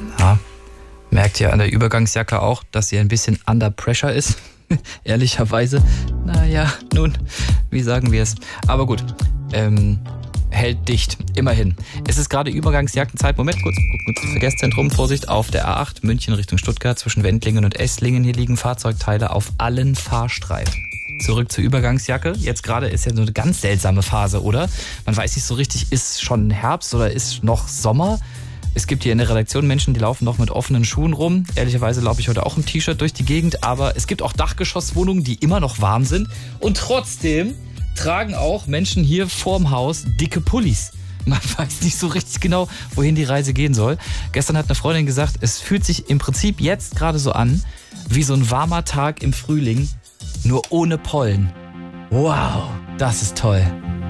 Ja, merkt ihr an der Übergangsjacke auch, dass sie ein bisschen under pressure ist? Ehrlicherweise. Naja, nun, wie sagen wir es? Aber gut, hält dicht, immerhin. Es ist gerade Übergangsjackenzeit. Moment, kurz, Verkehrszentrum, Vorsicht, auf der A8, München Richtung Stuttgart, zwischen Wendlingen und Esslingen. Hier liegen Fahrzeugteile auf allen Fahrstreifen. Zurück zur Übergangsjacke. Jetzt gerade ist ja so eine ganz seltsame Phase, oder? Man weiß nicht so richtig, ist schon Herbst oder ist noch Sommer? Es gibt hier in der Redaktion Menschen, die laufen noch mit offenen Schuhen rum. Ehrlicherweise laufe ich heute auch im T-Shirt durch die Gegend. Aber es gibt auch Dachgeschosswohnungen, die immer noch warm sind. Und trotzdem tragen auch Menschen hier vorm Haus dicke Pullis. Man weiß nicht so richtig genau, wohin die Reise gehen soll. Gestern hat eine Freundin gesagt, es fühlt sich im Prinzip jetzt gerade so an, wie so ein warmer Tag im Frühling, nur ohne Pollen. Wow, das ist toll.